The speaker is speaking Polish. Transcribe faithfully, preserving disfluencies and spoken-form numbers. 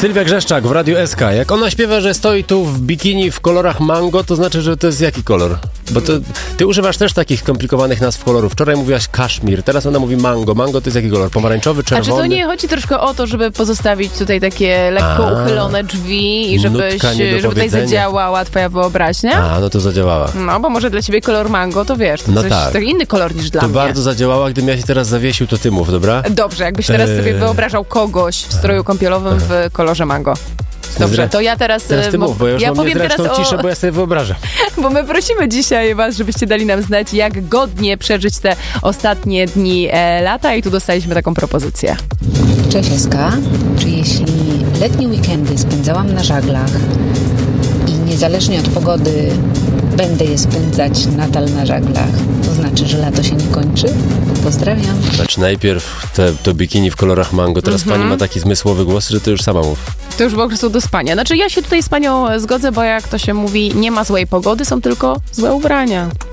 Sylwia Grzeszczak w Radiu S K. Jak ona śpiewa, że stoi tu w bikini w kolorach mango, to znaczy, że to jest jaki kolor? Bo to, ty używasz też takich skomplikowanych nazw kolorów. Wczoraj mówiłaś kaszmir, teraz ona mówi mango. Mango to jest jaki kolor? Pomarańczowy, czerwony? A czy to nie chodzi troszkę o to, żeby pozostawić tutaj takie lekko A, uchylone drzwi i żebyś, nutka nie do żeby tutaj powiedzenia. zadziałała twoja wyobraźnia? A, no to zadziałała. No, bo może dla ciebie kolor mango, to wiesz, to No coś, tak. tak inny kolor niż dla To mnie. bardzo zadziałała, gdybym ja się teraz zawiesił, to ty mów, dobra? Dobrze, jakbyś teraz Eee. sobie wyobrażał kogoś w stroju kąpielowym w kolorze mango. Dobrze, to ja teraz... Teraz ty mo- mów, bo ja już ja mam powiem niezręczną teraz o... ciszę, bo ja sobie wyobrażam. Bo my prosimy dzisiaj was, żebyście dali nam znać, jak godnie przeżyć te ostatnie dni e, lata i tu dostaliśmy taką propozycję. Cześć Eska, czy jeśli letnie weekendy spędzałam na żaglach i niezależnie od pogody będę je spędzać nadal na żaglach, to znaczy, że lato się nie kończy? Pozdrawiam. Znaczy najpierw te, to bikini w kolorach mango, teraz Mhm. pani ma taki zmysłowy głos, że to już sama mów. To już po prostu do spania. Znaczy ja się tutaj z panią zgodzę, bo jak to się mówi, nie ma złej pogody, są tylko złe ubrania.